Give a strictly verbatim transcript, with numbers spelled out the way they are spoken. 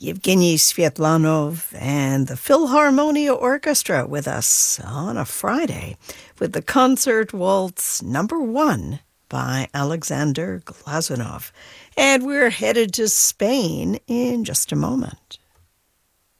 Yevgeny Svetlanov and the Philharmonia Orchestra with us on a Friday with the concert waltz number one by Alexander Glazunov. And we're headed to Spain in just a moment.